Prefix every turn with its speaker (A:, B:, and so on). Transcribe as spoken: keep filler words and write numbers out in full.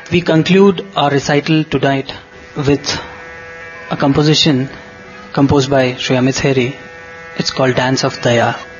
A: We conclude our recital tonight with a composition composed by Sri Amit Heri. It's called Dance of Daya.